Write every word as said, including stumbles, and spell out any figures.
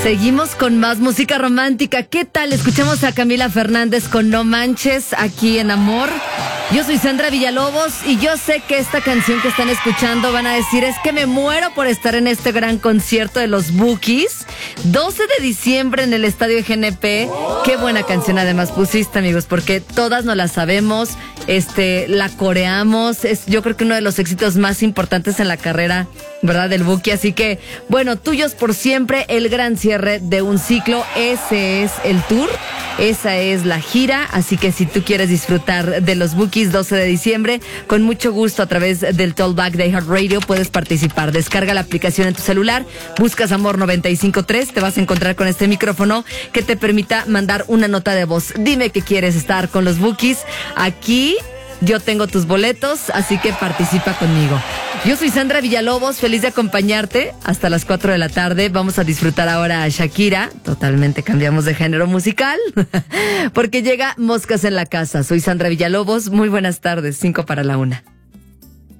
Seguimos con más música romántica. ¿Qué tal? Escuchamos a Camila Fernández con No Manches aquí en Amor. Yo soy Sandra Villalobos y yo sé que esta canción que están escuchando van a decir es que me muero por estar en este gran concierto de los Bukis. doce de diciembre en el Estadio G N P. Qué buena canción además pusiste, amigos, porque todas nos la sabemos, este, la coreamos. Es yo creo que uno de los éxitos más importantes en la carrera, ¿verdad? Del Buki. Así que, bueno, tuyos por siempre, el gran cierre de un ciclo. Ese es el tour, esa es la gira. Así que si tú quieres disfrutar de los Bukis doce de diciembre, con mucho gusto a través del Tollback de iHeartRadio puedes participar. Descarga la aplicación en tu celular, buscas Amor noventa y cinco punto tres, te vas a encontrar con este micrófono que te permita mandar una nota de voz. Dime que quieres estar con los Bukis. Aquí yo tengo tus boletos, así que participa conmigo. Yo soy Sandra Villalobos, feliz de acompañarte hasta las cuatro de la tarde. Vamos a disfrutar ahora a Shakira. Totalmente cambiamos de género musical porque llega Moscas en la Casa. Soy Sandra Villalobos, muy buenas tardes, cinco para la una.